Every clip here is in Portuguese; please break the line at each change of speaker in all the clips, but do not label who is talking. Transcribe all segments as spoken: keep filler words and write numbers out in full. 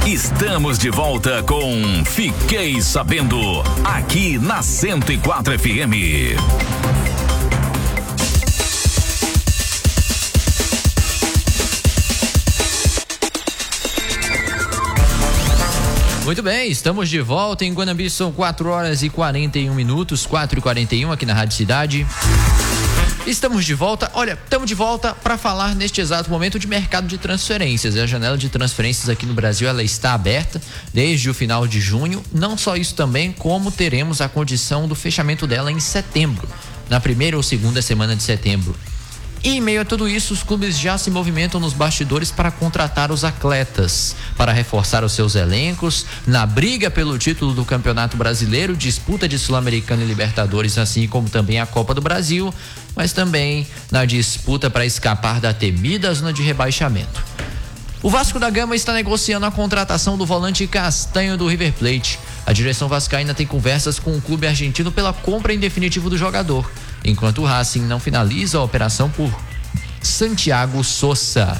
Estamos de volta com Fiquei Sabendo, aqui na cento e quatro F M.
Muito bem, estamos de volta em Guanambi, são quatro horas e quarenta e um minutos, quatro e quarenta e um aqui na Rádio Cidade. Estamos de volta, olha, estamos de volta para falar neste exato momento de mercado de transferências. A janela de transferências aqui no Brasil, ela está aberta desde o final de junho. Não só isso também, como teremos a condição do fechamento dela em setembro, na primeira ou segunda semana de setembro. E em meio a tudo isso, os clubes já se movimentam nos bastidores para contratar os atletas, para reforçar os seus elencos, na briga pelo título do Campeonato Brasileiro, disputa de Sul-Americana e Libertadores, assim como também a Copa do Brasil, mas também na disputa para escapar da temida zona de rebaixamento. O Vasco da Gama está negociando a contratação do volante Castanho do River Plate. A direção vascaína tem conversas com o clube argentino pela compra em definitivo do jogador, enquanto o Racing não finaliza a operação por Santiago Sosa.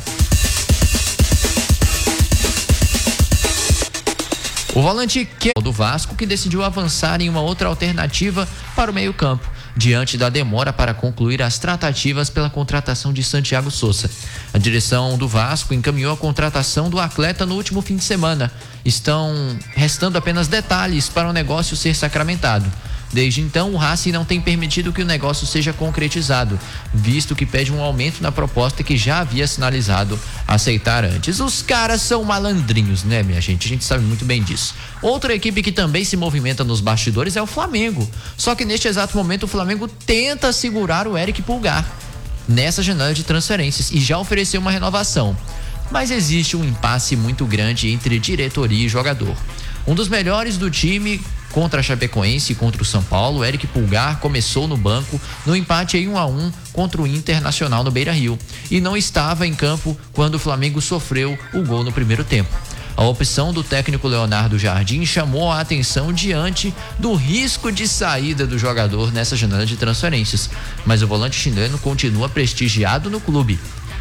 O volante do Vasco, que decidiu avançar em uma outra alternativa para o meio-campo, diante da demora para concluir as tratativas pela contratação de Santiago Sosa. A direção do Vasco encaminhou a contratação do atleta no último fim de semana. Estão restando apenas detalhes para o negócio ser sacramentado. Desde então, o Racing não tem permitido que o negócio seja concretizado, visto que pede um aumento na proposta que já havia sinalizado aceitar antes. Os caras são malandrinhos, né, minha gente? A gente sabe muito bem disso. Outra equipe que também se movimenta nos bastidores é o Flamengo. Só que neste exato momento o Flamengo tenta segurar o Eric Pulgar nessa janela de transferências e já ofereceu uma renovação. Mas existe um impasse muito grande entre diretoria e jogador. Um dos melhores do time contra a Chapecoense e contra o São Paulo, Eric Pulgar começou no banco no empate em um a um contra o Internacional no Beira-Rio e não estava em campo quando o Flamengo sofreu o gol no primeiro tempo. A opção do técnico Leonardo Jardim chamou a atenção diante do risco de saída do jogador nessa janela de transferências, mas o volante chileno continua prestigiado no clube.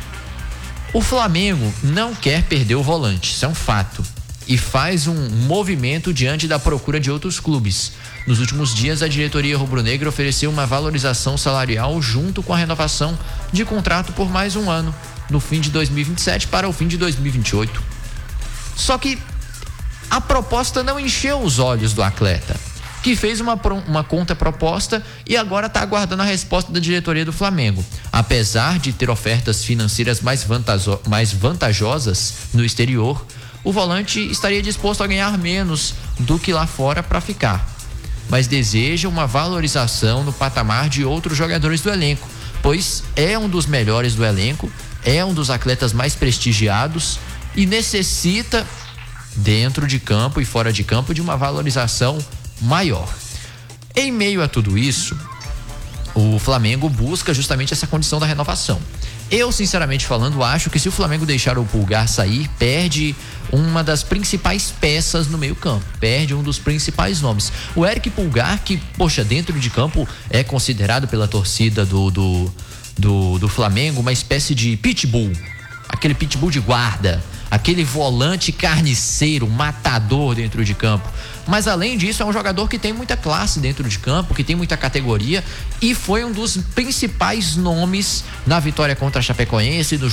O Flamengo não quer perder o volante, isso é um fato, e faz um movimento diante da procura de outros clubes. Nos últimos dias, a diretoria rubro-negra ofereceu uma valorização salarial junto com a renovação de contrato por mais um ano, no fim de dois mil e vinte e sete para o fim de dois mil e vinte e oito. Só que a proposta não encheu os olhos do atleta, que fez uma, uma contraproposta e agora está aguardando a resposta da diretoria do Flamengo. Apesar de ter ofertas financeiras mais, vantajo, mais vantajosas no exterior, o volante estaria disposto a ganhar menos do que lá fora para ficar, mas deseja uma valorização no patamar de outros jogadores do elenco, pois é um dos melhores do elenco, é um dos atletas mais prestigiados e necessita, dentro de campo e fora de campo, de uma valorização maior. Em meio a tudo isso, o Flamengo busca justamente essa condição da renovação. Eu, sinceramente falando, acho que se o Flamengo deixar o Pulgar sair, perde uma das principais peças no meio campo, perde um dos principais nomes. O Eric Pulgar, que, poxa, dentro de campo é considerado pela torcida do, do, do, do Flamengo uma espécie de pitbull, aquele pitbull de guarda, aquele volante carniceiro, matador dentro de campo. Mas além disso, é um jogador que tem muita classe dentro de campo, que tem muita categoria e foi um dos principais nomes na vitória contra a Chapecoense, do